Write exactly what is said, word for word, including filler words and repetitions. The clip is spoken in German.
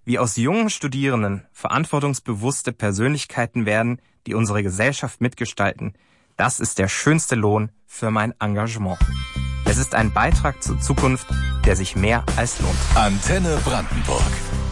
Wie aus jungen Studierenden verantwortungsbewusste Persönlichkeiten werden, die unsere Gesellschaft mitgestalten, das ist der schönste Lohn für mein Engagement. Es ist ein Beitrag zur Zukunft, der sich mehr als lohnt. Antenne Brandenburg.